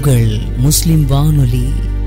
உங்கள் முஸ்லிம் வானொலி.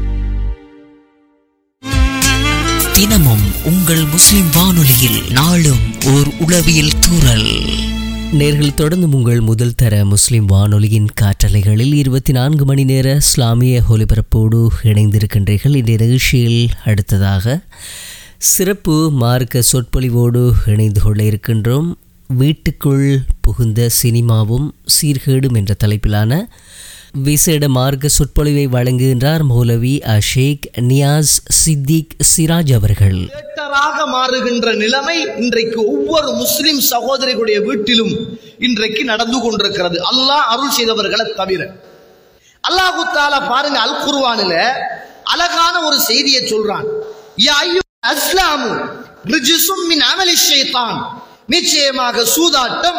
தினமும் உங்கள் முஸ்லிம் வானொலியில் நாளும் ஓர் உளவியல் தூறல். நேர்கள் தொடர்ந்து உங்கள் முதல் தர முஸ்லிம் வானொலியின் காற்றலைகளில் 24 மணி நேர இஸ்லாமிய ஒலிபரப்போடு இணைந்திருக்கின்றீர்கள். இந்த நிகழ்ச்சியில் அடுத்ததாக சிறப்பு மார்க்க சொற்பொழிவோடு இணைந்து கொள்ள இருக்கின்றோம். வீட்டுக்குள் புகுந்த சினிமாவும் சீர்கேடும் என்ற தலைப்பிலான விசேட மார்க்க சொற்பொழிவை வழங்குகின்றார் மௌலவி ஷேக் நியாஸ் சித்திக் சிராஜ் அவர்கள். மாறுகின்ற நிலைமை இன்றைக்கு ஒவ்வொரு முஸ்லிம் சகோதரிகளுடைய வீட்டிலும் இன்றைக்கு நடந்து கொண்டிருக்கிறது, அல்லாஹ் அருள் செய்தவர்களை தவிர. அல்லாஹு தஆலா பாருங்க, அல் குர்ஆனில அழகான ஒரு செய்தியை சொல்றான். யா அய்யுஹல் அஸ்லாமு ரிஜ்சும் மின் அமலி ஷைத்தான். நிச்சயமாக சூதாட்டம்,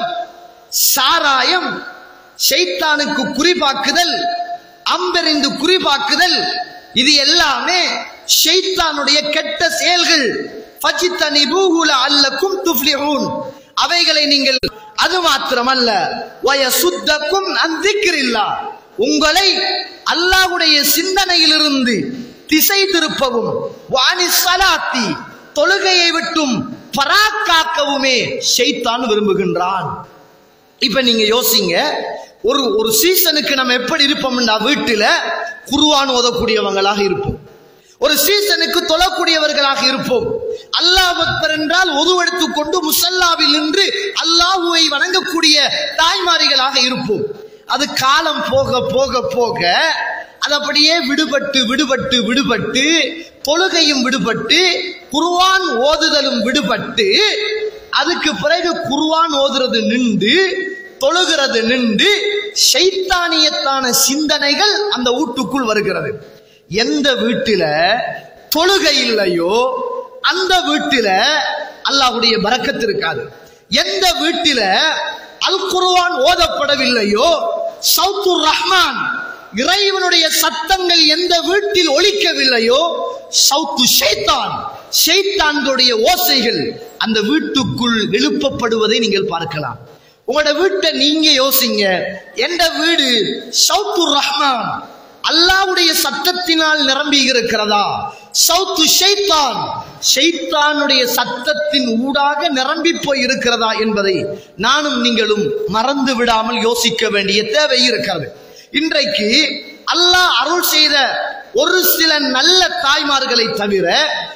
சாராயம், ஷைத்தானுக்கு குறிபாக்குதல், அம்பெறிந்து குறிபாக்குதல், இது எல்லாமே ஷைத்தானுடைய கெட்ட செயல்கள். ஃபஜ்தனிபூஹு லஅல்லக்கும் துஃப்லிஹூன். அவைகளை நீங்கள், அது மாத்திரமல்ல, வயசுத்தக்கும் அன் திக்ரில்லாஹ், உங்களை அல்லாஹ்வுடைய சிந்தனையிலிருந்து திசை திருப்பவும், வானிஸ் ஸலாத்தி, தொழுகையை விட்டும் பராக்காக்கவுமே ஷைத்தான் விரும்புகின்றான். இப்ப நீங்க யோசிங்க, ஒரு சீசனுக்கு நம்ம எப்படி இருப்போம்னா, வீட்டுல குர்ஆன் ஓதக்கூடியவங்களாக இருப்போம், ஒரு சீசனுக்கு தொழக்கூடியவர்களாக இருப்போம். அல்லாஹ் அக்பர் என்றால் ஒதுவெடுத்துக் கொண்டு முசல்லாவில் நின்று அல்லாஹுவை வணங்கக்கூடிய தாய்மாரிகளாக இருப்போம். அது காலம் போக போக போக அது அப்படியே விடுபட்டு விடுபட்டு விடுபட்டு, தொழுகையும் விடுபட்டு, குர்ஆன் ஓதுதலும் விடுபட்டு, அதுக்கு பிறகு குர்ஆன் ஓதுறது நின்று, தொழுகிறது நின்று, ஷைத்தானியத்தான சிந்தனைகள் அந்த வீட்டுக்குள் வருகிறது. எந்த வீட்டில தொழுகை இல்லையோ அந்த வீட்டில அல்லாஹ்வுடைய பரக்கத் இருக்காது. எந்த வீட்டில அல் குர்ஆன் ஓதப்படவில்லையோ, சௌத்துர் ரஹ்மான், இறைவனுடைய சத்தங்கள் எந்த வீட்டில் ஒலிக்கவில்லையோ, சௌத்து ஷைத்தான், ஷைத்தான்களுடைய ஓசைகள் அந்த வீட்டுக்குள் எழுப்பப்படுவதை நீங்கள் பார்க்கலாம். உங்களோட வீட்டை நீங்க யோசிங்க, எந்த வீடு சௌத்துர் ரஹ்மான், அல்லாஹ்வுடைய சத்தத்தினால் நிரம்பி இருக்கிறதா, சௌத்து ஷைத்தான், ஷைத்தானுடைய சத்தத்தின் ஊடாக நிரம்பி போய் இருக்கிறதா என்பதை நானும் நீங்களும் மறந்து விடாமல் யோசிக்க வேண்டிய தேவை இருக்கிறது. இன்றைக்கு அல்லாஹ் அருள் செய்த ஒரு சில நல்ல தாய்மார்களை தவிர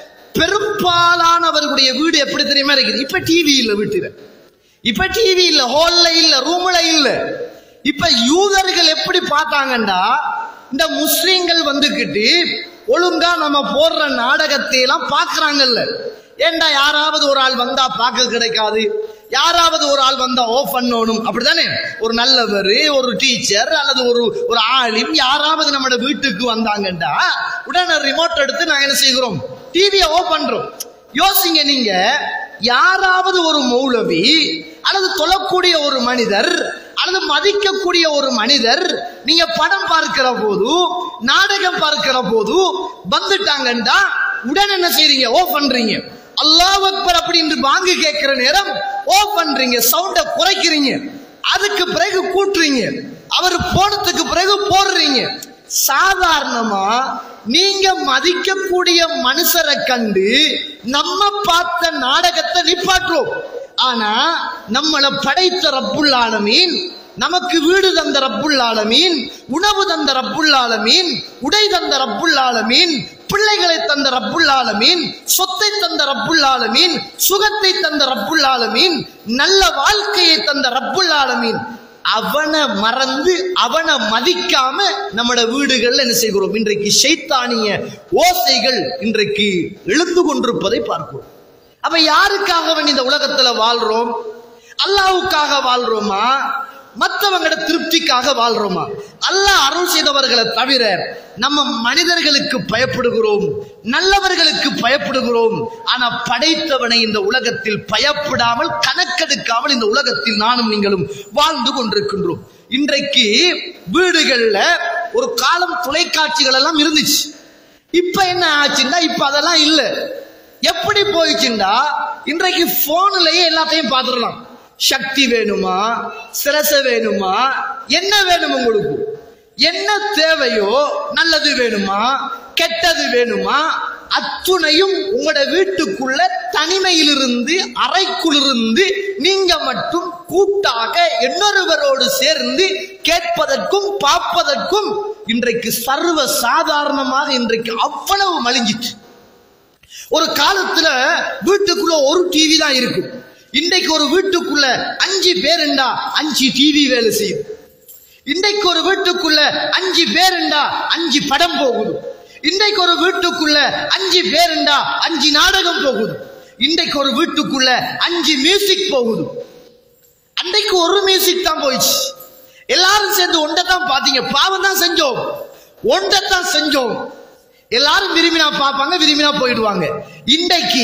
பெரும்பாலானவர்களுடைய வீடு எப்படி தெரியுமா இருக்குது? இப்ப டிவி இல்ல வீட்டுல, இப்ப டிவி இல்ல, ஹால்ல இல்ல, ரூம்ல இல்ல. இப்ப யூதர்கள் எப்படி பார்த்தாங்கன்னா, இந்த முஸ்லிம்கள் வந்துகிட்டு ஒழுங்கா நம்ம போடுற நாடகத்தை எல்லாம் பாக்குறாங்கல்ல. ஏண்டா யாராவது ஒரு ஆள் வந்தா பார்க்க கிடைக்காது, யாராவது ஒரு ஆள் வந்தா ஆஃப் பண்ணணும், அப்படித்தானே? ஒரு நல்லவர், ஒரு டீச்சர் அல்லது ஒரு ஆலிம் யாராவது நம்ம வீட்டுக்கு வந்தாங்கண்டா உடனே ரிமோட் எடுத்து நாங்க என்ன செய்கிறோம், டிவியை ஆஃப் பண்றோம். யோசிங்க நீங்க, யாராவது ஒரு மௌலவி அல்லது தொழக்கூடிய ஒரு மனிதர் அல்லது மதிக்கக்கூடிய ஒரு மனிதர் நீங்க படம் பார்க்கிற போது, நாடகம் பார்க்கிற போது வந்துட்டாங்கண்டா உடனே என்ன செய்றீங்க, ஆஃப் பண்றீங்க. அல்லாஹ் அக்பர் அப்படி என்று பாங்கு கேட்கிற நேரம் ஆஃப் பண்றீங்க, சவுண்ட குறைக்கிறீங்க, அதுக்கு பிறகு கூட்டுறீங்க, அவர் போனதுக்கு பிறகு போடுறீங்க. சாதாரணமா நீங்க மதிக்கக்கூடிய மனுஷரை கண்டு நம்ம பார்த்த நாடகத்தை நிப்பாட்டுறோம். ஆனா நம்மளை படைத்த ரப்புல் ஆலமீன், நமக்கு வீடு தந்த ரப்புல் ஆலமீன், உணவு தந்த ரப்புல் ஆலமீன், உடை தந்த ரப்புல் ஆலமீன், பிள்ளைகளை தந்த ரப்புல் ஆலமீன், சொத்தை தந்த ரப்புல் ஆலமீன், சுகத்தை தந்த ரப்புல் ஆலமீன், நல்ல வாழ்க்கையை தந்த ரப்புல் ஆலமீன், அவனை மறந்து அவனை மதிக்காம நம்மட வீடுகள்ல என்ன செய்கிறோம், இன்றைக்கு ஷைத்தானிய ஓசைகள் இன்றைக்கு எழுந்து கொண்டிருப்பதை பார்க்கிறோம். அப்ப யாருக்காக வேண்டி இந்த உலகத்துல வாழ்றோம்? அல்லாஹ்வுக்காக வாழ்றோமா, மற்றவங்களோட திருப்திக்காக வாழ்றோமா? அல்லாஹ் அருள் செய்தவர்களை தவிர நம்ம மனிதர்களுக்கு பயப்படுகிறோம், நல்லவர்களுக்கு பயப்படுகிறோம். ஆனா படைத்தவனை இந்த உலகத்தில் பயப்படாமல், கணக்கெடுக்காமல் இந்த உலகத்தில் நானும் நீங்களும் வாழ்ந்து கொண்டிருக்கின்றோம். இன்றைக்கு வீடுகள்ல ஒரு காலம் தொலைக்காட்சிகள் எல்லாம் இருந்துச்சு. இப்ப என்ன ஆச்சுன்னா, இப்ப அதெல்லாம் இல்ல. எப்படி போயிடுச்சுண்டா, இன்றைக்கு போன்லயே எல்லாத்தையும் பார்த்துடலாம். சக்தி வேணுமா, சிரச வேணுமா, என்ன வேணும் உங்களுக்கு, என்ன தேவையோ, நல்லது வேணுமா கெட்டது வேணுமா, அத்துணையும் உங்களோட வீட்டுக்குள்ள தனிமையிலிருந்து அறைக்குள்ளிருந்து நீங்க மட்டும் கூட்டாக இன்னொருவரோடு சேர்ந்து கேட்பதற்கும் பார்ப்பதற்கும் இன்றைக்கு சர்வ சாதாரணமாக இன்றைக்கு அவ்வளவு மலிஞ்சிட்டு. ஒரு காலத்துல வீட்டுக்குள்ள ஒரு டிவி தான் இருக்கு. இன்றைக்கு ஒரு வீட்டுக்குள்ள 5 பேருண்டா 5 டிவி வேலை செய்யுது. இன்றைக்கு ஒரு வீட்டுக்குள்ள 5 பேருண்டா 5 படம் போகுது. இன்றைக்கு ஒரு வீட்டுக்குள்ள 5 பேருண்டா 5 நாடகம் போகுது. இன்றைக்கு ஒரு வீட்டுக்குள்ள 5 மியூசிக் போகுது. அன்றைக்கு ஒரு மியூசிக் தான் போயிடுச்சு. எல்லாரும் சேர்ந்து ஒன்றைத்தான் பாத்தீங்க, பாவம் தான் செஞ்சோம், ஒன்றைத்தான் செஞ்சோம். எல்லாரும் விரும்பினா பார்ப்பாங்க, விரும்பினா போயிடுவாங்க. இன்றைக்கு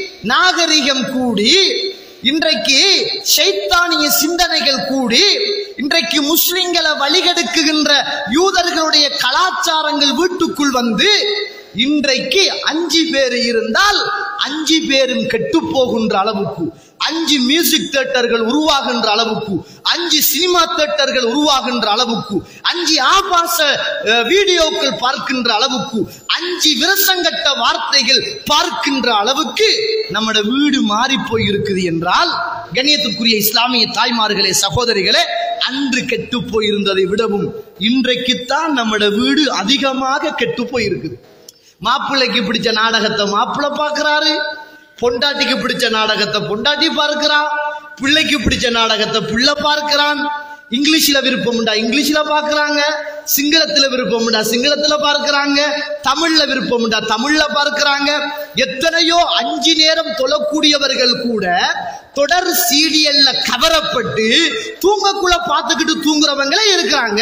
நாகரிகம் கூடி, இன்றைக்கு ஷைத்தானிய சிந்தனைகள் கூடி, இன்றைக்கு முஸ்லிம்களை வழிகெடுக்குகின்ற யூதர்களுடைய கலாச்சாரங்கள் வீட்டுக்குள் வந்து, இன்றைக்கு 5 பேர் இருந்தால் 5 பேரும் கெட்டு போகின்ற அளவுக்கு, 5 மியூசிக் தியேட்டர்கள் உருவாகின்ற அளவுக்கு, 5 சினிமா தியேட்டர்கள் உருவாகின்ற அளவுக்கு, 5 ஆபாச வீடியோக்கள் பார்க்கின்ற அளவுக்கு, 5 விரசங்கட்ட வார்த்தைகள் பார்க்கின்ற அளவுக்கு நம்மட வீடு மாறி போய் இருக்குது என்றால், கண்ணியத்துக்குரிய இஸ்லாமிய தாய்மார்களே, சகோதரிகளே, அன்று கெட்டு போயிருந்ததை விடவும் இன்றைக்குத்தான் நம்மட வீடு அதிகமாக கெட்டு போயிருக்குது. மாப்பிள்ளைக்கு பிடிச்ச நாடகத்தை மாப்பிள்ளை பார்க்கிறாரு, பொண்டாட்டிக்கு பிடிச்ச நாடகத்தை பொண்டாட்டி பார்க்கிறா, பிள்ளைக்கு பிடிச்ச நாடகத்தை பிள்ளை பார்க்கிறான். இங்கிலீஷ்ல விருப்பம்டா இங்கிலீஷ்ல பார்க்கறாங்க, சிங்களத்துல விருப்பம்டா சிங்களத்துல பார்க்கறாங்க, தமிழ்ல விருப்பம்டா தமிழ்ல பார்க்கறாங்க. எத்தனையோ 5 நேரம் தொழக்கூடியவர்கள் கூட தொடர் சீரியல்ல கவரப்பட்டு தூங்கக்குள்ள பார்த்துக்கிட்டு தூங்குறவங்களே இருக்கிறாங்க.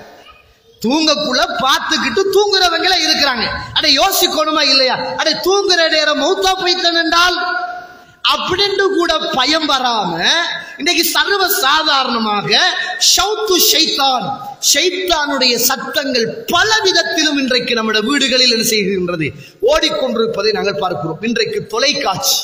தூங்கக்குள்ள பார்த்துக்கிட்டு தூங்குறவங்களே இருக்கிறாங்க. அட யோசிக்கணுமா இல்லையா? அட தூங்குற நேரம் மௌத்தா போய்த்தன் என்றால் அப்படின்னு கூட பயம் வராம இன்னைக்கு சர்வ சாதாரணமாக ஷௌத்து ஷைத்தான், ஷைத்தானுடைய சத்தங்கள் பல விதத்திலும் இன்றைக்கு நம்முடைய வீடுகளில் என்ன செய்கின்றது, ஓடிக்கொண்டிருப்பதை நாங்கள் பார்க்கிறோம். இன்றைக்கு தொலைக்காட்சி,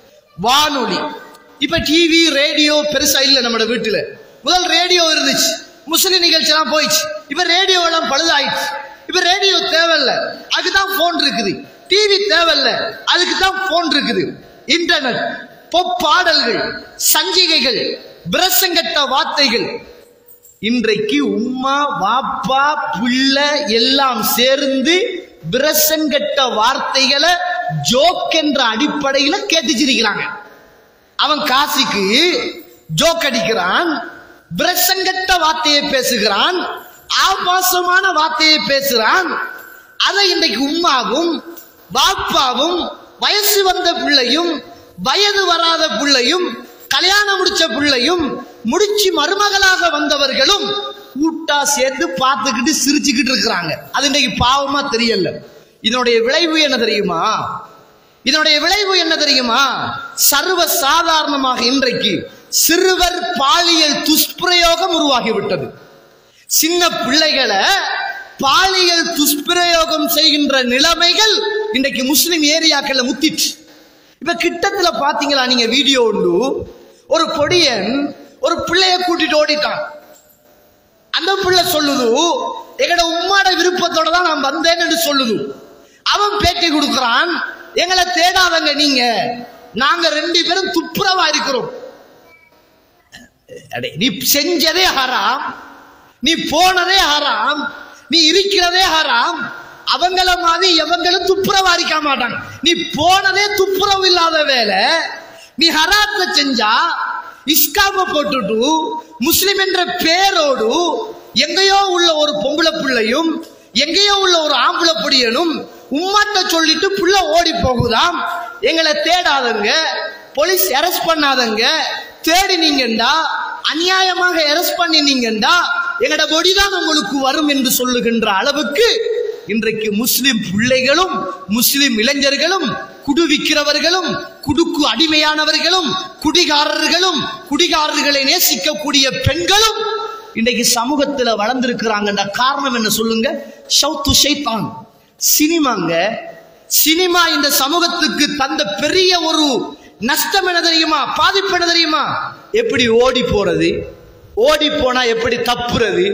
வானொலி, இப்ப டிவி ரேடியோ பெருசா இல்ல. நம்ம வீட்டுல முதல் ரேடியோ இருந்துச்சு, முஸ்லிம் நிகழ்ச்சி எல்லாம் போயிடுச்சு. இப்ப ரேடியோ எல்லாம் பழுதாயிடுச்சு. இப்ப ரேடியோ தேவையில்ல, அதுக்குதான் போன் இருக்குது. டிவி தேவையில்ல, அதுக்குதான் போன் இருக்குது. இன்டர்நெட், பாடல்கள், சஞ்சிகைகள், பிரசங்கட்ட வார்த்தைகள். இன்றைக்கு உம்மா வாப்பா பிள்ளை எல்லாம் சேர்ந்து பிரசங்கட்ட வார்த்தைகளை ஜோக் என்ற அடிப்படையில் கேட்டுச்சிருக்கிறாங்க. அவன் காசிக்கு ஜோக் அடிக்கிறான், பிரசங்கட்ட வார்த்தையை பேசுகிறான், ஆபாசமான வார்த்தையை பேசுகிறான். அதை இன்றைக்கு உம்மாவும் பாப்பாவும், வயசு வந்த பிள்ளையும் வயது வராத பிள்ளையும், கல்யாணம் முடிச்ச பிள்ளையும், முடிச்சு மருமகளாக வந்தவர்களும் கூட்டா சேர்ந்து பார்த்துக்கிட்டு சிரிச்சுக்கிட்டு இருக்கிறாங்க. அது இன்றைக்கு பாவமா தெரியல. இதனுடைய விளைவு என்ன தெரியுமா? இதனுடைய விளைவு என்ன தெரியுமா? சர்வ சாதாரணமாக இன்றைக்கு சிறுவர் பாலியல் துஷ்பிரயோகம் உருவாகிவிட்டது. சின்ன பிள்ளைகளை பாலியல் துஷ்பிரயோகம் செய்கின்ற நிலைமைகள் இன்றைக்கு முஸ்லிம் ஏரியாக்கள் முத்திச்சு. இப்ப கிட்டத்துல பாத்தீங்களா நீங்க வீடியோ உண்டு, ஒரு பொடியன் ஒரு பிள்ளைய கூட்டிட்டு ஓடிட்டான். அந்த பிள்ளை சொல்லுது, எங்கட உம்மாட விருப்பத்தோட தான் நான் வந்தேன்னு சொல்லுது. அவன் பேட்டி கொடுக்கிறான், எங்களை தேடாதங்க நீங்க, நாங்க 2 பேரும் துப்புரவா இருக்கிறோம். நீ செஞ்சதே ஹராம், நீ போனதே ஹராம், நீ இருக்கிறதே ஹராம். அவங்கள மாதிரி எவங்களும் துப்புரவா இருக்க மாட்டாங்க. நீ போனதே துப்புரவு இல்லாத வேலை. நீ ஹராத்தை செஞ்சா இஸ்காம போட்டுட்டு முஸ்லிம் என்ற பேரோடு எங்கேயோ உள்ள ஒரு பொம்பளை பிள்ளையும் எங்கேயோ உள்ள ஒரு ஆம்பளை பொடியனும் உம்மாட்ட சொல்லிட்டு புள்ள ஓடி போகுதாம். எங்களை தேடாதங்க, போலீஸ் அரெஸ்ட் பண்ணாதங்க, தேடினீங்கண்டா அநியாயமாக அரெஸ்ட் பண்ணினீங்கண்டா எங்கட பொடிதான் உங்களுக்கு வரும் என்று சொல்லுகின்ற அளவுக்கு இன்றைக்கு முஸ்லிம் பிள்ளைகளும் முஸ்லிம் இளைஞர்களும், குடுவிக்கிறவர்களும், குடுக்கு அடிமையானவர்களும், குடிகாரர்களும், குடிகாரர்களை நேசிக்கக்கூடிய பெண்களும் இன்றைக்கு சமூகத்தில் வளர்ந்திருக்கிறாங்க. காரணம் என்ன சொல்லுங்க? ஷௌத்து ஷைத்தான், சினிமாங்க. சினிமா இந்த சமூகத்துக்கு தந்த பெரிய ஒரு நஷ்டம் என்ன தெரியுமா? பாதிப்பு என்ன தெரியுமா? எப்படி ஓடி போறது, ஓடி போனா எப்படி தப்புறது,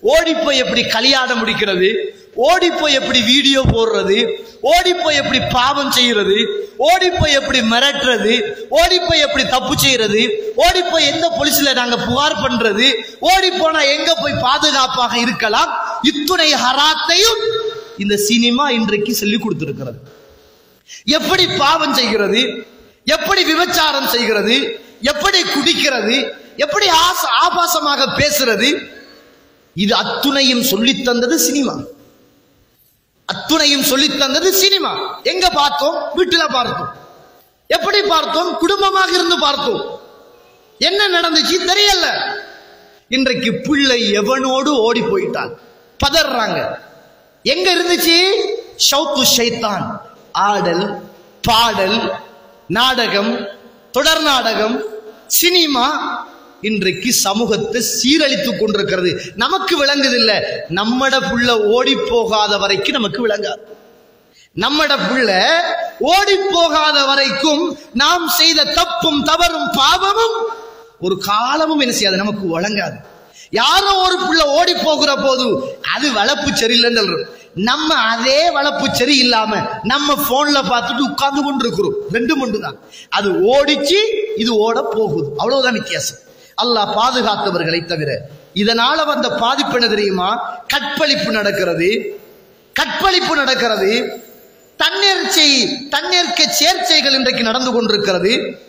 ஓடிப்போய் எப்படி கல்யாணம் முடிக்கிறது, ஓடிப்போய் எப்படி வீடியோ போடுறது, ஓடிப்போய் எப்படி பாவம் செய்யறது, ஓடிப்போய் எப்படி மிரட்டுறது, ஓடிப்போய் எப்படி தப்பு செய்யறது, ஓடிப்போய் எந்த போலீஸ்ல நாங்க புகார் பண்றது, ஓடி போனா எங்க போய் பாதுகாப்பாக இருக்கலாம், இத்துணை ஹராத்தையும் இந்த சினிமா இன்றைக்கு சொல்லி கொடுத்திருக்கிறது. எப்படி பாவம் செய்கிறது, எப்படி விபச்சாரம் செய்கிறது, எப்படி குடிக்கிறது, எப்படி ஆபாசமாக பேசுறது, இது அத்துணையும் சொல்லித் தந்தது சினிமா. அத்துணையும் சொல்லித் தந்தது சினிமா. எங்க பார்த்தோம்? வீட்டில பார்த்தோம். எப்படி பார்த்தோம்? குடும்பமாக இருந்து பார்த்தோம். என்ன நடந்துச்சு தெரியல. இன்றைக்கு பிள்ளை எவனோடு ஓடி போயிட்டான், பதறாங்க. எங்க இருந்துச்சு? ஷவுக்கு ஷைத்தான். ஆடல், பாடல், நாடகம், தொடர் நாடகம், சினிமா இன்றைக்கு சமூகத்தை சீரழித்துக் கொண்டிருக்கிறது. நமக்கு விளங்குதில்லை. நம்மட புள்ள ஓடி போகாத வரைக்கும் நமக்கு விளங்காது. நம்மட புள்ள ஓடி போகாத வரைக்கும் நாம் செய்த தப்பும் தவறும் பாவமும் ஒரு காலமும் என்ன செய்யாது, நமக்கு வழங்காது. யாரோ ஒரு புள்ள ஓடி போகிற போது அது வளர்ப்பு சரியில்லைன்னு சொல்றோம். நம்ம அதே வளர்ப்பு சரி இல்லாம நம்ம போன்ல பார்த்துட்டு உட்கார்ந்து கொண்டு இருக்கிறோம். ரெண்டு மண்டு தான். அது ஓடிச்சு, இது ஓட போகுது, அவ்வளவுதான் வித்தியாசம். அல்லாஹ் பாதுகாத்தவர்களை தவிர. இதனால வந்த பாதிப்பு என்ன தெரியுமா? கற்பழிப்பு நடக்கிறது, கற்பழிப்பு நடக்கிறது, தண்ணீர்க்க சேர்ச்சைகள் இன்றைக்கு நடந்து கொண்டிருக்கிறது.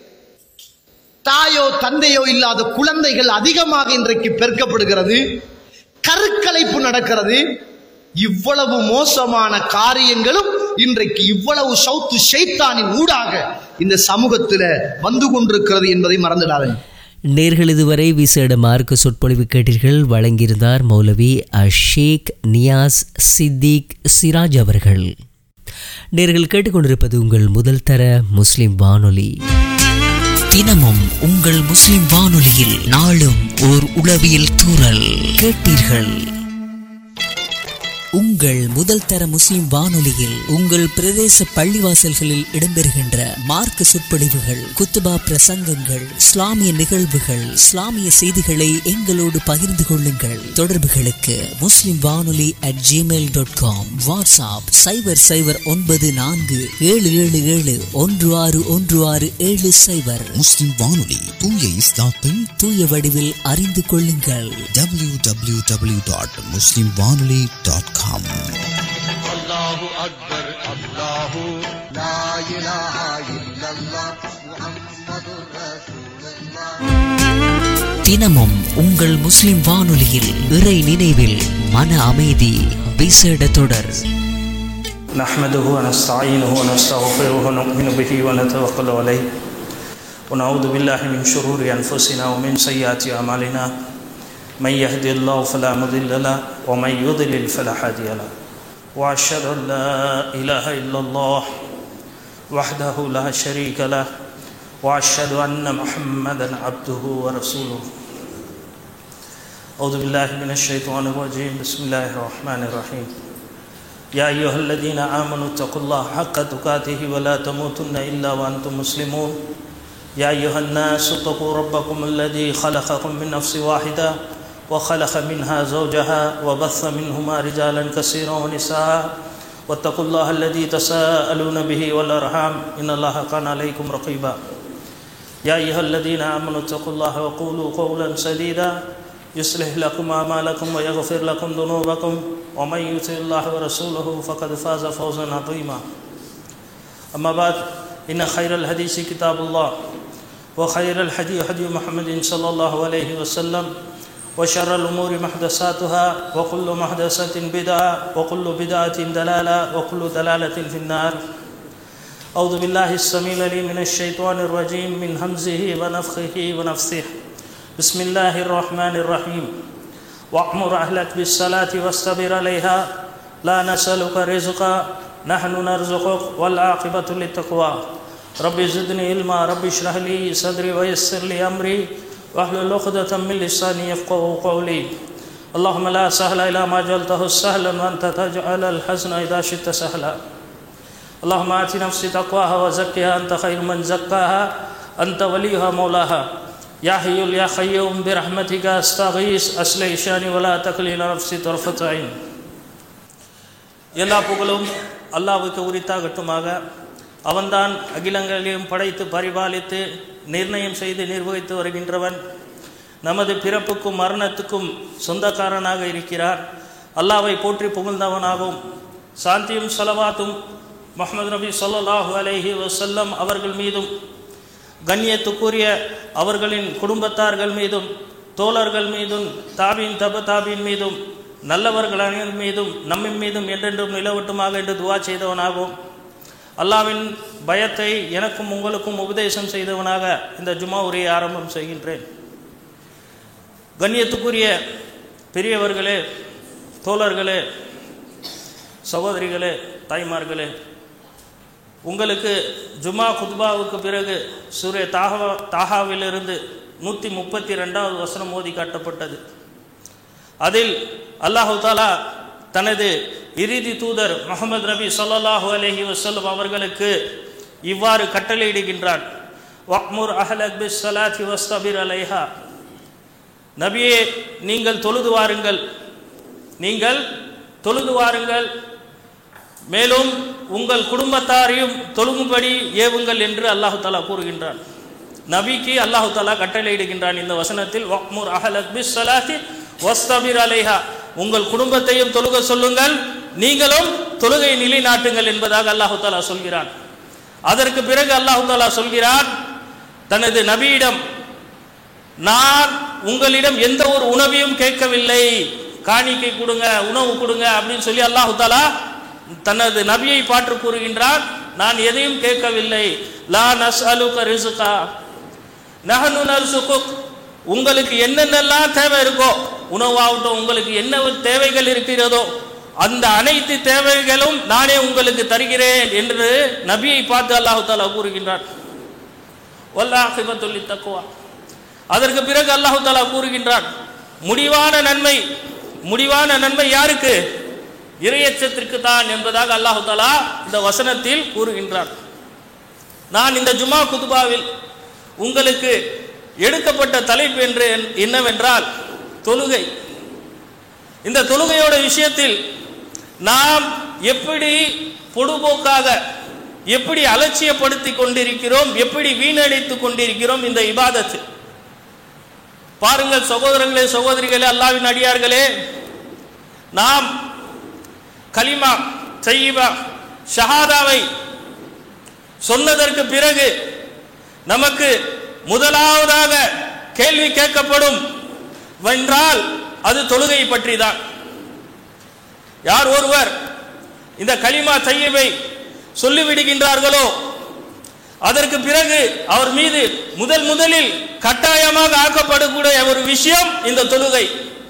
தாயோ தந்தையோ இல்லாத குழந்தைகள் அதிகமாக இன்றைக்கு பெருக்கப்படுகிறது. கருக்கலைப்பு நடக்கிறது. இவ்வளவு மோசமான காரியங்களும் இன்றைக்கு இவ்வளவு ஷவுத்து ஷைத்தானின் ஊடாக இந்த சமூகத்தில் வந்து கொண்டிருக்கிறது என்பதை மறந்துடாதீங்க. நேர்கள் இதுவரை விசேட மார்க்க சொற்பொழிவு கேட்டீர்கள். வழங்கியிருந்தார் மௌலவி ஷேக் நியாஸ் சித்திக் சிராஜ் அவர்கள். நேர்கள் கேட்டுக்கொண்டிருப்பது உங்கள் முதல் தர முஸ்லிம் வானொலி. தினமும் உங்கள் முஸ்லிம் வானொலியில் நாளும் ஓர் உளவியல் தூறல் கேட்டீர்கள். உங்கள் முதல் தர முஸ்லிம் வானொலியில் உங்கள் பிரதேச பள்ளிவாசல்களில் இடம்பெறுகின்ற மார்க்க சொற்பொழிவுகள், குத்துபா பிரசங்கங்கள், இஸ்லாமிய நிகழ்வுகள், இஸ்லாமிய செய்திகளை எங்களோடு பகிர்ந்து கொள்ளுங்கள். தொடர்புகளுக்கு முஸ்லிம் வானொலி @gmail.com, வாட்ஸ்அப் 00947777161670. முஸ்லிம் வானொலி, தூய இஸ்லாத்தை தூய வடிவில் அறிந்து கொள்ளுங்கள். www.muslimwanoli.com. அல்லாஹு அக்பர், அல்லாஹு லா இலாஹா இல்லல்லாஹ், முஹம்மதுர் ரசூலுல்லாஹ். தினமும் உங்கள் முஸ்லிம் வானொலியில் இறை நினைவில் மன அமைதி விசேட தொடர். نحمده ونستعينه ونستغفره ونؤمن به ونتوكل عليه ونعوذ بالله من شرور أنفسنا ومن سيئات أعمالنا من يهد الله فلا مضل له ومن يضلل فلا هادي له وأشهد أن لا إله إلا الله وحده لا شريك له وأشهد أن محمدا عبده ورسوله. أعوذ بالله من الشيطان الرجيم. بسم الله الرحمن الرحيم. يا أيها الذين آمنوا اتقوا الله حق تقاته ولا تموتن إلا وأنتم مسلمون. يا أيها الناس اتقوا ربكم الذي خلقكم من نفس واحدة وخلق منها زوجها وبث منهما رجالا كثيرا ونساء واتقوا الله الذي تساءلون به والأرحام إن الله كان عليكم رقيبا. يا أيها الذين آمنوا اتقوا الله وقولوا قولا سديدا يصلح لكم أعمالكم ويغفر لكم ذنوبكم ومن يطع الله ورسوله فقد فاز فوزا عظيما. أما بعد إن خير الحديث كتاب الله وخير الهدي هدي محمد صلى الله عليه وسلم وشر الأمور محدثاتها وكل محدثة بدعة وكل بدعة ضلالة وكل ضلالة في النار. أعوذ بالله السميع العليم من الشيطان الرجيم من همزه ونفخه ونفثه. بسم الله الرحمن الرحيم. وأمر أهلك بالصلاة واصطبر عليها لا نسألك رزقا نحن نرزقك والعاقبة للتقوى. رب زدني علما رب اشرح لي صدري ويسر لي أمري واحلل عقدة من لساني يفقهوا قولي. اللهم لا سهل إلا ما جعلته سهلا وأنت تجعل الحزن إذا شئت سهلا. اللهم آت نفسي تقواها وزكها أنت خير من زكاها أنت وليها مولاها. யா ஹய்யுல் யா கய்யூம் பிரஹ்மதிக அஸ்தகீஸ் அஸ்லிஹ் ஷானி வலா தக்லின நஃப்ஸி தர்ஃபத் ஐன். எல்லா புகழும் அல்லாஹ்வுக்கு உரித்தாகட்டுமாக. அவன்தான் அகிலங்களையும் படைத்து பரிபாலித்து நிர்ணயம் செய்து நிர்வகித்து வருகின்றவன். நமது பிறப்புக்கும் மரணத்துக்கும் சொந்தக்காரனாக இருக்கிறார். அல்லாஹ்வை போற்றி புகழ்ந்தவனாகவும் சாந்தியும் ஸலவாத்தும் முஹம்மது நபி ஸல்லல்லாஹு அலைஹி வஸல்லம் அவர்கள் மீதும் கண்ணியத்துக்குரிய அவர்களின் குடும்பத்தார்கள் மீதும் தோழர்கள் மீதும் தாபீன் தப தாபீன் மீதும் நல்லவர்கள் அனைவர் மீதும் நம்மின் மீதும் என்றென்றும் நிலவட்டுமாக என்று துவா செய்தவனாகவும் அல்லாஹ்வின் பயத்தை எனக்கும் உங்களுக்கும் உபதேசம் செய்தவனாக இந்த ஜுமா உரையை ஆரம்பம் செய்கின்றேன். கண்ணியத்துக்குரிய பெரியவர்களே, தோழர்களே, சகோதரிகளே, தாய்மார்களே, உங்களுக்கு ஜுமா குத்பாவுக்கு பிறகு சூரே தாஹாவிலிருந்து 132வது வசனம் ஓதி காட்டப்பட்டது. அதில் அல்லாஹு தாலா தனது இறுதி தூதர் முஹம்மது நபி ஸல்லல்லாஹு அலைஹி வஸல்லம் அவர்களுக்கு இவ்வாறு கட்டளையிடுகின்றான். வக்முர் அஹ்லக் பிஸ் ஸலாத்தி வஸ்தபிர் அலைஹா. நபியே, நீங்கள் தொழுது வாருங்கள், நீங்கள் தொழுது வாருங்கள், மேலும் உங்கள் குடும்பத்தாரையும் தொழுகும்படி ஏவுங்கள் என்று அல்லாஹு தாலா கூறுகின்றான். நபிக்கு அல்லாஹு தாலா கட்டளையிடுகின்றான் இந்த வசனத்தில், வக்முர் அஹ்லக் பிஸ் ஸலாத்தி வஸ்தபிர் அலைஹா. உங்கள் குடும்பத்தையும் தொழுக சொல்லுங்கள், நீங்களும் தொழுகை நிலைநாட்டுங்கள் என்பதாக அல்லாஹு தாலா சொல்கிறான். அதற்கு பிறகு அல்லாஹு தாலா சொல்கிறான் தனது நபியிடம், நான் உங்களிடம் எந்த ஒரு உணவையும் கேட்கவில்லை, காணிக்கை கொடுங்க, உணவு கொடுங்க அப்படின்னு சொல்லி அல்லாஹு தாலா தனது நபியை பாற்று கூறுகின்றான். நான் எதையும் கேட்கவில்லை. லா நஸ்அலுக ரிஸ்கா நஹ்னு நர்சுகுக். உங்களுக்கு என்னென்னலாம் தேவை இருக்கோ, உணவாகட்டும், உங்களுக்கு என்ன தேவைகள் இருக்கிறதோ அந்த அனைத்து தேவைகளும் நானே உங்களுக்கு தருகிறேன் என்று நபியை பார்த்து அல்லாஹு தாலா கூறுகின்றான். வல்லாஹிபத்துல் தக்வா. அதற்கு பிறகு அல்லாஹு தாலா கூறுகின்றான், முடிவான நன்மை யாருக்கு? இறையச்சத்திற்கு தான் என்பதாக அல்லாஹு தாலா இந்த வசனத்தில் கூறுகின்றான். நான் இந்த ஜுமா குதுபாவில் உங்களுக்கு எடுக்கப்பட்ட தலைப்பு என்று என்னவென்றால் தொழுகை. இந்த தொழுகையோட விஷயத்தில் நாம் எப்படி பொடுபோக்காக, எப்படி அலட்சியப்படுத்தி கொண்டிருக்கிறோம், எப்படி வீணடித்து கொண்டிருக்கிறோம் இந்த இபாதத்து. பாருங்கள் சகோதரர்களே, சகோதரிகளே, அல்லாஹ்வின் அடியார்களே, நாம் கலிமா தய்யிபா ஷஹாதாவை சொன்னதற்கு பிறகு நமக்கு முதலாவதாக கேள்வி கேட்கப்படும் என்றால் அது தொழுகை பற்றி தான். யார் ஒருவர் இந்த கலிமா தய்யிபை சொல்லிவிடுகின்றார்களோ அதற்கு பிறகு அவர் மீது முதலில் கட்டாயமாக ஆக்கப்படக்கூடிய ஒரு விஷயம் இந்த தொழுகை.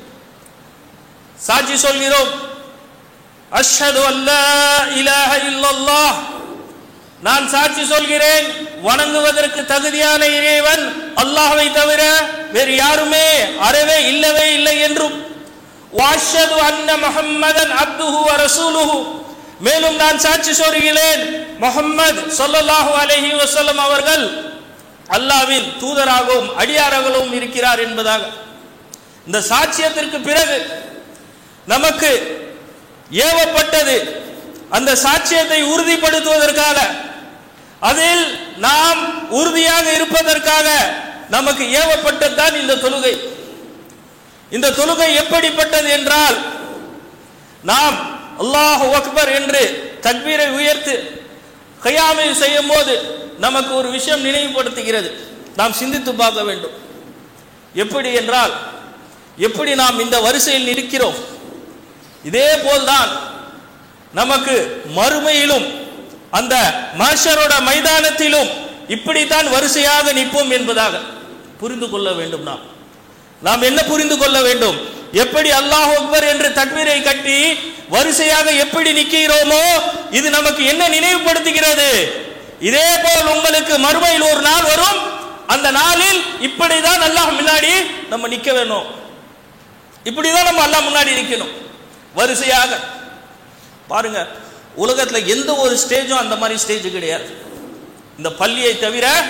சாட்சி சொல்கிறோம், அஷ்ஹது அல்லா இலாஹ இல்லல்லாஹ், நான் சாட்சி சொல்கிறேன் வணங்குவதற்கு தகுதியான இறைவன் அல்லாஹ்வை தவிர வேறு யாருமே அறவே இல்லவே இல்லை என்றும், வஅஷ்ஹது அன்ன முஹம்மதன் அப்துஹு வ ரசூலுஹு, மேலும் நான் சாட்சி சொல்கிறேன் முஹம்மது ஸல்லல்லாஹு அலைஹி வஸல்லம் அவர்கள் அல்லாஹ்வின் தூதராகவும் அடியாராகவும் இருக்கிறார் என்பதாக. இந்த சாட்சியத்திற்கு பிறகு நமக்கு ஏவப்பட்டது அந்த சாட்சியத்தை உறுதிப்படுத்துவதற்காக, அதில் நாம் உறுதியாக இருப்பதற்காக நமக்கு ஏவப்பட்டதுதான் இந்த தொழுகை. இந்த தொழுகை எப்படிப்பட்டது என்றால், நாம் அல்லாஹு அக்பர் என்று தக்பீரை உயர்த்து கியாமை செய்யும் போது நமக்கு ஒரு விஷயம் நினைவுபடுத்துகிறது. நாம் சிந்தித்து பார்க்க வேண்டும். எப்படி என்றால், எப்படி நாம் இந்த வரிசையில் நிற்கிறோம், இதே போல்தான் நமக்கு மறுமையிலும் அந்த மஹ்ஷரோட மைதானத்திலும் இப்படித்தான் வரிசையாக நிற்போம் என்பதாக புரிந்து கொள்ள வேண்டும். நாம் என்ன புரிந்து கொள்ள வேண்டும்? எப்படி அல்லாஹ் அக்பர் என்று தக்பீரை கட்டி வரிசையாக எப்படி நிற்கிறோமோ இது நமக்கு என்ன நினைவுபடுத்துகிறது? இதே போல் உங்களுக்கு மறுமையில் ஒரு நாள் வரும், அந்த நாளில் இப்படிதான் அல்லாஹ் முன்னாடி நம்ம நிற்க வேணும், இப்படிதான் நம்ம அல்லாஹ் முன்னாடி நிற்கணும் வரிசையாக. பாருங்க, உலகத்துல எந்த ஒரு ஸ்டேஜும் அந்த மாதிரி ஸ்டேஜ் கிடையாது. இந்த பள்ளியை தவிர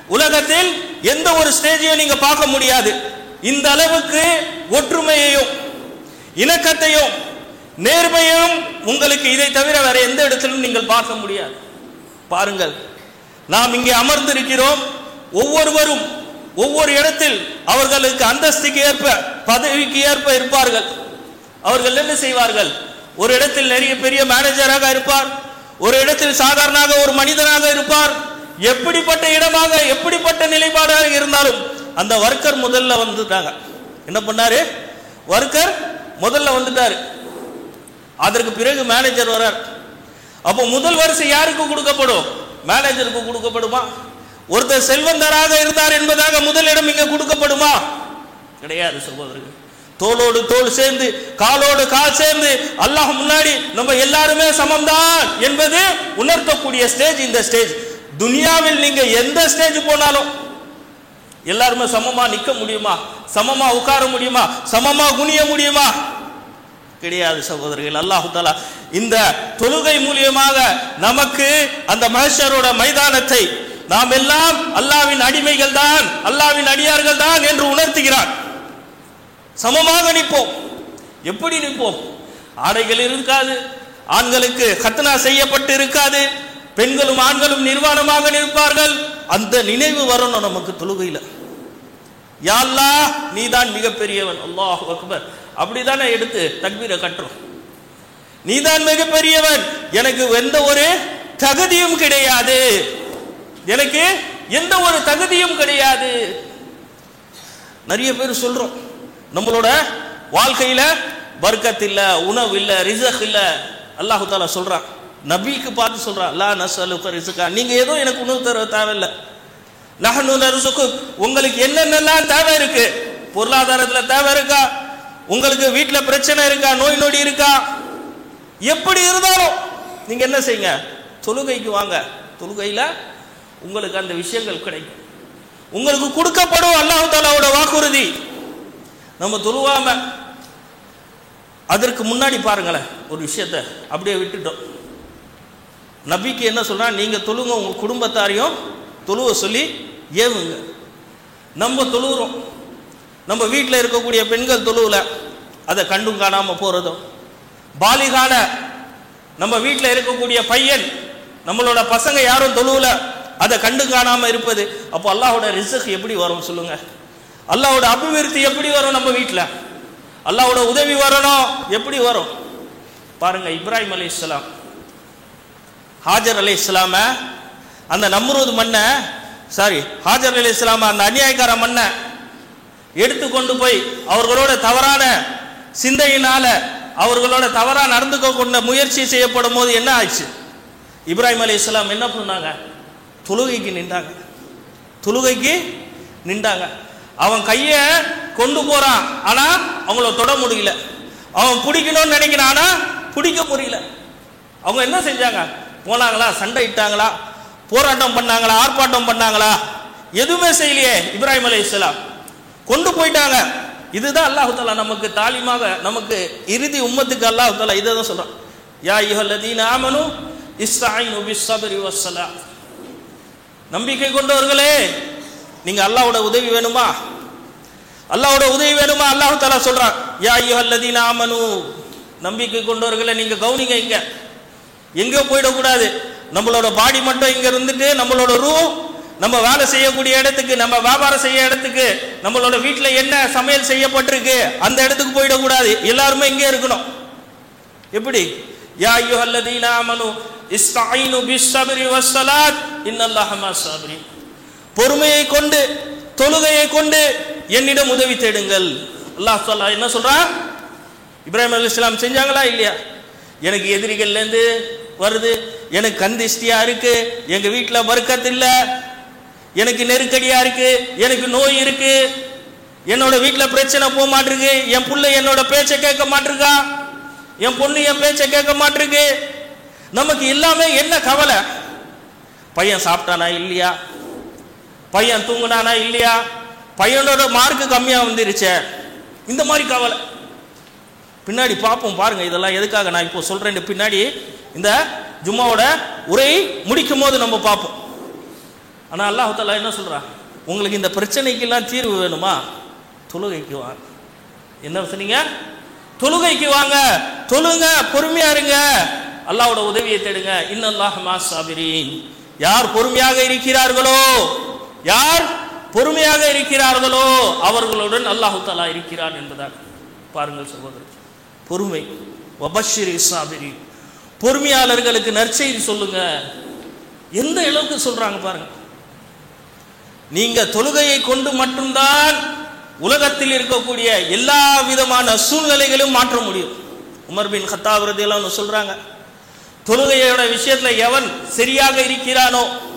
உலகத்தில் எந்த ஒரு ஸ்டேஜையும் நீங்க பார்க்க முடியாது. இந்த அளவுக்கு ஒற்றுமையையும் இணக்கத்தையும் நேர்மையையும் உங்களுக்கு இதை தவிர வேற எந்த இடத்திலும் நீங்கள் பார்க்க முடியாது. பாருங்கள், நாம் இங்கே அமர்ந்திருக்கிறோம். ஒவ்வொருவரும் ஒவ்வொரு இடத்தில் அவர்களுக்கு அந்தஸ்துக்கு ஏற்ப பதவிக்கு ஏற்ப இருப்பார்கள். அவர்கள் என்ன செய்வார்கள்? ஒரு இடத்தில் நிறைய பெரிய மேனேஜராக இருப்பார், ஒரு இடத்தில் சாதாரணமாக ஒரு மனிதனாக இருப்பார். எப்படிப்பட்ட இடமாக எப்படிப்பட்ட நிலைப்பாடாக இருந்தாலும் அந்த வர்க்கர் முதல்ல வந்துட்டாங்க. என்ன பண்ணாரு? வர்க்கர் முதல்ல வந்துட்டாரு. அதற்கு பிறகு மேனேஜர் வரார். அப்போ முதல் வரிசை யாருக்கு கொடுக்கப்படும்? மேனேஜருக்கு கொடுக்கப்படுமா? ஒருத்தர் செல்வந்தராக இருந்தார் என்பதாக முதலிடம் இங்க கொடுக்கப்படுமா? கிடையாது சகோதரர்கள். தோளோடு தோள் சேர்ந்து காலோடு கால் சேர்ந்து அல்லாஹ் முன்னாடி நம்ம எல்லாருமே சமம்தான் என்பது உணர்த்தக்கூடிய ஸ்டேஜ் இந்த ஸ்டேஜ். துனியாவில் நீங்க எந்த ஸ்டேஜ் போனாலும் எல்லாருமே சமமா நிக்க முடியுமா? சமமா உட்கார முடியுமா? சமமா குனிய முடியுமா? கிடையாது சகோதரர்கள். அல்லாஹ் தஆலா இந்த தொழுகை மூலியமாக நமக்கு அந்த மஹ்ஷரோட மைதானத்தை நாம் எல்லாம் அல்லாஹ்வின் அடிமைகள் தான், அல்லாஹ்வின் அடியார்கள் தான் என்று உணர்த்துகிறார். சமமாக நிற்போம். எப்படி நிற்போம்? ஆடைகள் இருக்காது, ஆண்களுக்கு கத்னா செய்யப்பட்டு இருக்காது, பெண்களும் ஆண்களும் நிர்வாணமாக நிற்பார்கள். அந்த நினைவு வரணும் நமக்கு தொழுகையில. யா அல்லாஹ் நீதான் மிகப்பெரியவன், அல்லாஹு அக்பர் அப்படிதானே எடுத்து தக்பீரை கட்டுறோம். நீதான் மிகப்பெரியவன், எனக்கு எந்த ஒரு தகுதியும் கிடையாது, எனக்கு எந்த ஒரு தகுதியும் கிடையாது. நிறைய பேர் சொல்றோம் நம்மளோட வாழ்க்கையில பர்க்கத் இல்ல, உணவு இல்ல, ரிஸ்க் இல்ல. அல்லாஹ் தஆலா சொல்றான், நபிக்கு பார்த்து சொல்றான், லா நஸ்அலுக ரிஸ்கா, நீங்க ஏதோ எனக்கு உணவு தர தேவையில்லை. நஹ்னு நர்சுக்கு, உங்களுக்கு என்னென்னலாம் தேவை இருக்கு? பொருளாதாரத்துல தேவை இருக்கா? உங்களுக்கு வீட்டுல பிரச்சனை இருக்கா? நோய் நொடி இருக்கா? எப்படி இருந்தாலும் நீங்க என்ன செய்யுங்க? தொழுகைக்கு வாங்க. தொழுகையில உங்களுக்கு அந்த விஷயங்கள் கிடைக்கும், உங்களுக்கு கொடுக்கப்படும். அல்லாஹ் தஆலாவோட வாக்குறுதி. நம்ம தொழுவாம அதற்கு முன்னாடி பாருங்களேன், ஒரு விஷயத்தை அப்படியே விட்டுட்டோம். நபிக்கு என்ன சொல்றா? நீங்க தொழுங்க, உங்க குடும்பத்தாரையும் தொழுவ சொல்லி ஏவுங்க. நம்ம தொழுகிறோம், நம்ம வீட்டில் இருக்கக்கூடிய பெண்கள் தொழுவல, அதை கண்டும் காணாம போறதும், பாலிகான நம்ம வீட்டில் இருக்கக்கூடிய பையன், நம்மளோட பசங்க யாரும் தொழுவல, அதை கண்டு காணாம இருப்பது. அப்போ அல்லாஹோட ரிஸ்க் எப்படி வரும் சொல்லுங்க? அல்லாஹ்வோட அபிவிருத்தி எப்படி வரும்? நம்ம வீட்டில் அல்லாஹ்வோட உதவி வரணும், எப்படி வரும்? பாருங்க, இப்ராஹிம் அலைஹிஸ்ஸலாம், ஹாஜர் அலைஹிஸ்ஸலாம அந்த நம்ரூத் மண்ணை, ஹாஜர் அலைஹிஸ்ஸலாம அந்த அநியாயக்கார மண்ணை எடுத்து கொண்டு போய் அவர்களோட தவறான சிந்தையினால அவர்களோட தவறா நடந்துக்க கொண்ட முயற்சி செய்யப்படும் போது என்ன ஆச்சு? இப்ராஹிம் அலைஹிஸ்ஸலாம் என்ன பண்ணாங்க? தொழுகைக்கு நின்றாங்க. தொழுகைக்கு நின்றாங்க. அவன் கையை கொண்டு போறான், ஆனா அவங்கள தொட முடியல. அவன் பிடிக்கணும்னு நினைக்கிறான், ஆனா பிடிக்க முடியல. அவங்க என்ன செஞ்சாங்க? போனாங்களா? சண்டை இட்டாங்களா? போராட்டம் பண்ணாங்களா? ஆர்ப்பாட்டம் பண்ணாங்களா? எதுவுமே செய்யலையே. இப்ராஹிம் அலைஹிஸ்ஸலாம் கொண்டு போயிட்டாங்க. இதுதான் அல்லாஹ் தஆலா நமக்கு தாலிமாக, நமக்கு இறுதி உம்மத்துக்கு அல்லாஹ் தஆலா இதை தான் சொல்றான், யா அய்யுஹல்லதீன ஆமனு இஸ்தஈனு பிஸ்ஸப்ரி வஸ்ஸலாத். நம்பிக்கை கொண்டவர்களே, நீங்க அல்லாஹ்வோட உதவி வேணுமா? அல்லாஹ்வோட உதவி வேணுமா? அல்லாஹ் தஆலா சொல்றான், யா அய்யுஹல்லதீன ஆமனு, நம்பிக்கை கொண்டவர்களே நீங்க கவனிங்க. இங்க எங்க போயிடக்கூடாது. நம்மளோட பாடி மட்டும் இங்க இருந்துட்டு நம்மளோட ரூ நம்ம வேலை செய்யக்கூடிய இடத்துக்கு, நம்ம வியாபாரம் செய்ய இடத்துக்கு, நம்மளோட வீட்டுல என்ன சமையல் செய்யப்பட்டிருக்கு அந்த இடத்துக்கு போயிடக்கூடாது. எல்லாருமே இங்கே இருக்கணும். எப்படி? யா அய்யுஹல்லதீன ஆமனு இஸ்தஈனு பிஸ்ஸப்ரி வஸ்ஸலாத் இன்னல்லாஹ மஸ்ஸாபிரீன். பொறுமையை கொண்டு தொழுகையை கொண்டு என்னிடம் உதவி தேடுங்கள். அல்லாஹ் தஆலா என்ன சொல்றான்? இப்ராஹிம் அலைஹிஸ்ஸலாம் செஞ்சாங்களா இல்லையா? எனக்கு எதிரிகள்ல இருந்து வருது, எனக்கு கந்திஷ்டியா இருக்கு, எங்க வீட்டுல பர்க்கத் இல்ல, எனக்கு நெருக்கடியா இருக்கு, எனக்கு நோய் இருக்கு, என்னோட வீட்டுல பிரச்சனை போக மாட்டிருக்கு, என் புள்ள என்னோட பேச்சை கேட்க மாட்டிருக்கா, என் பொண்ணு என் பேச்சை கேட்க மாட்டிருக்கு. நமக்கு எல்லாமே என்ன கவலை? பையன் சாப்பிட்டானா இல்லையா, பையன் தூங்குனானா இல்லையா, பையனோட மார்க்கு கம்மியா வந்துருச்சே, இந்த மாதிரி கவலை. பின்னாடி பார்ப்போம். பாருங்க, இதெல்லாம் எதுக்காக நான் இப்போ சொல்றேன். பின்னாடி இந்த ஜும்மாவோட உரை முடிக்கும் போது நம்ம பார்ப்போம். ஆனால் அல்லாஹ் தஆலா என்ன சொல்கிறான், உங்களுக்கு இந்த பிரச்சனைக்கெல்லாம் தீர்வு வேணுமா, தொழுகைக்கு வாங்க. என்ன சொன்னீங்க? தொழுகைக்கு வாங்க, தொழுங்க, பொறுமையா இருங்க, அல்லாஹ்வோட உதவியை தேடுங்க. இன்னல்லாஹ் மஅஸ் ஸாபிரீன். யார் பொறுமையாக இருக்கிறார்களோ, யார் பொறுமையாக இருக்கிறார்களோ அவர்களுடன் அல்லாஹ் தஆலா இருக்கிறான் என்பதாக. பாருங்கள் சகோதரர், பொறுமை. வபஷ்ஷிரி ஸாபிரீன், பொறுமையாளர்களுக்கு நற்செய்தி சொல்லுங்க. எந்த அளவுக்கு சொல்றாங்க பாருங்க. நீங்க தொழுகையை கொண்டு மட்டும்தான் உலகத்தில் இருக்கக்கூடிய எல்லா விதமான சூழ்நிலைகளையும் மாற்ற முடியும். உமர் பின் கத்தாப் ரலியல்லாஹு அன்ஹு சொல்றாங்க, தொழுகையோட விஷயத்துல எவன் சரியாக இருக்கிறானோ